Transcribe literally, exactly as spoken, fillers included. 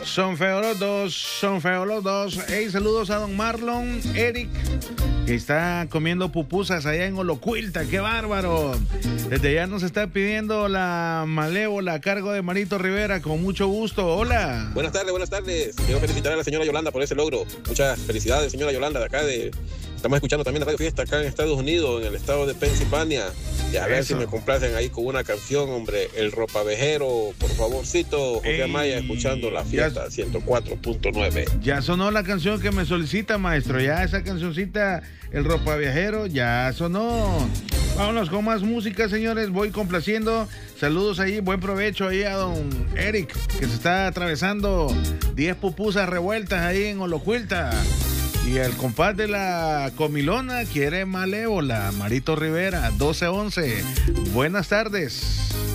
Son feos los dos, son feos los dos. Hey, saludos a don Marlon, Eric, que está comiendo pupusas allá en Olocuilta. ¡Qué bárbaro! Desde allá nos está pidiendo la malévola a cargo de Marito Rivera, con mucho gusto. Hola. Buenas tardes, buenas tardes. Quiero felicitar a la señora Yolanda por ese logro. Muchas felicidades, señora Yolanda, de acá de... Estamos escuchando también la Radio Fiesta acá en Estados Unidos, en el estado de Pensilvania. Y a ver Eso. si me complacen ahí con una canción, hombre. El Ropavejero, por favorcito. José Amaya, escuchando la fiesta ya, ciento cuatro punto nueve. Ya sonó la canción que me solicita, maestro. Ya esa cancioncita, El Ropavejero, ya sonó. Vámonos con más música, señores. Voy complaciendo. Saludos ahí, buen provecho ahí a don Eric, que se está atravesando diez pupusas revueltas ahí en Olocuilta. Y el compás de la comilona quiere malévola, Marito Rivera, doce once. Buenas tardes.